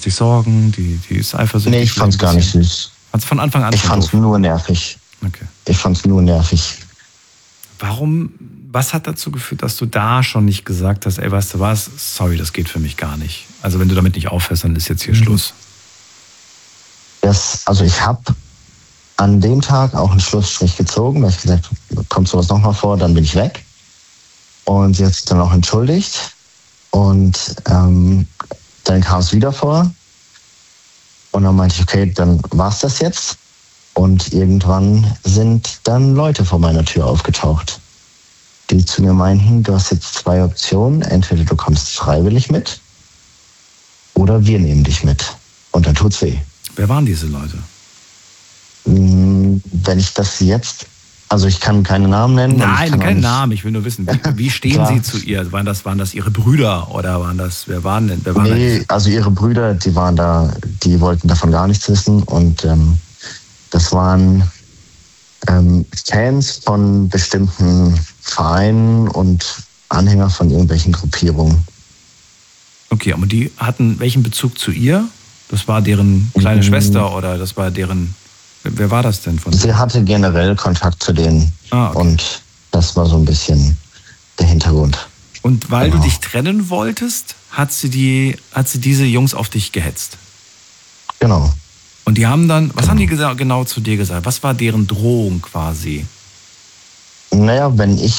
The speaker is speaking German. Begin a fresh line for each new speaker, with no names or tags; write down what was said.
macht sich Sorgen, die ist eifersüchtig.
Nee, ich fand's gar nicht süß.
Fand's von Anfang an
Ich fand's
doof?
nur nervig.
Okay.
Ich fand's nur nervig.
Was hat dazu geführt, dass du da schon nicht gesagt hast, ey, weißt du was, sorry, das geht für mich gar nicht. Also wenn du damit nicht aufhörst, dann ist jetzt hier Schluss.
Also ich habe an dem Tag auch einen Schlussstrich gezogen, weil ich gesagt habe, kommt sowas nochmal vor, dann bin ich weg. Und sie hat sich dann auch entschuldigt. Und dann kam es wieder vor. Und dann meinte ich, okay, dann war's das jetzt. Und irgendwann sind dann Leute vor meiner Tür aufgetaucht, die zu mir meinten, du hast jetzt 2 Optionen. Entweder du kommst freiwillig mit oder wir nehmen dich mit. Und dann tut's weh.
Wer waren diese Leute?
Wenn ich das jetzt, also ich kann keine Namen nennen.
Nein, keinen Namen. Ich will nur wissen, wie stehen sie zu ihr? Waren das ihre Brüder oder wer waren denn?
Nee, also ihre Brüder, die waren da, die wollten davon gar nichts wissen. Und das waren Fans von bestimmten Vereinen und Anhänger von irgendwelchen Gruppierungen.
Okay, aber die hatten welchen Bezug zu ihr? Das war deren kleine Schwester oder das war deren... Wer war das denn von denen?
Sie hatte generell Kontakt zu denen.
Okay.
Und das war so ein bisschen der Hintergrund.
Und weil du dich trennen wolltest, hat sie diese Jungs auf dich gehetzt?
Genau.
Und die haben dann, was haben die genau zu dir gesagt? Was war deren Drohung quasi?
Naja, wenn ich